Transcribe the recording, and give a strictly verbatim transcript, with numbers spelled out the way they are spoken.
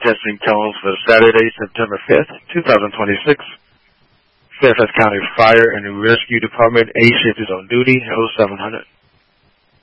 Testing tones for Saturday, September fifth, twenty twenty-six. Fairfax County Fire and Rescue Department A shift is on duty, oh seven hundred.